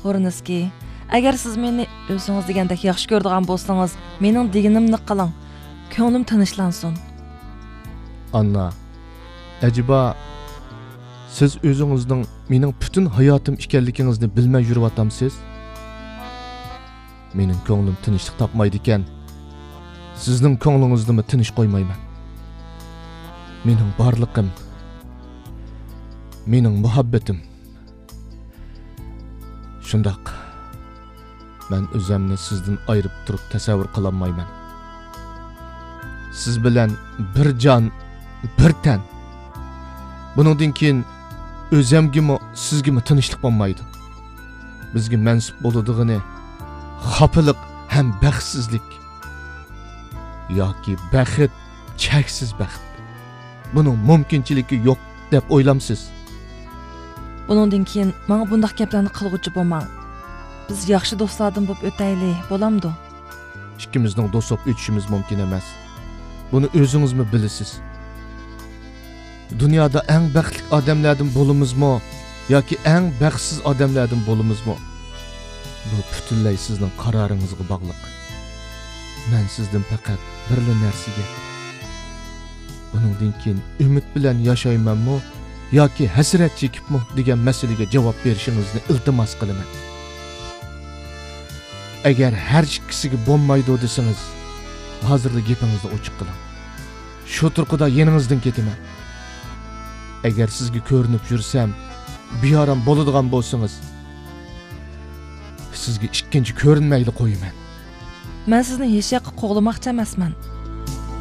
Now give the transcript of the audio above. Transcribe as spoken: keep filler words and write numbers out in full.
O'rnizki, agar siz meni o'zingiz degandek yaxshi ko'radigan bo'lsangiz, mening deganimni qiling. Ko'nglim tinchlansin. Anna, acaba siz o'zingizning mening butun hayotim ekanligingizni bilmay yuryotamsiz? Mening ko'nglim tinchlik topmaydi ekan. Sizning ko'nglingizni mi tinch qo'ymayman? Mening barliqim, mening muhabbatim. Shundaq. Men o'zimni sizdan ayirib turib tasavvur qila olmayman. Siz bilan bir jon, bir tan. Buningdan keyin o'zimgimi, sizgimi tinchlik bo'lmaydi. Bizga mansub bo'ladigini xafalık hem baxtsizlik yoki baxt, cheksiz baxt. Buning mumkinchiligi yo'q deb o'ylamsiz? Buningdan keyin menga bunday gaplarni qilg'uchi bo'lmang. Biz yaxshi do'stlardan bo'lib o'tayli, bo'lamdi? Ikkimizning do'st bo'lib o'tishimiz mumkin emas. Buni o'zingizmi bilasiz? Dunyoda eng baxtli odamlardan bo'lamizmi yoki eng baxtsiz odamlardan bo'lamizmi? Bu butunlay sizning qaroringizga bog'liq. Men sizdan faqat birli narsaga, buningdan keyin umid bilan yashaymanmi yoki hasrat chekibmi degan masalaga javob berishingizni iltimos qilaman. Agar har ikkisiga bo'lmaydi desangiz, hozirda gapingizni ochiq qiling. Shu turqida yeningizdan ketaman. Agar sizga ko'rinib yursam, beyoram bo'ladigan bo'lsangiz, sizga ikkinchi ko'rinmayli qo'yaman. Men sizni hech yoqqa qo'g'lamoqchi emasman.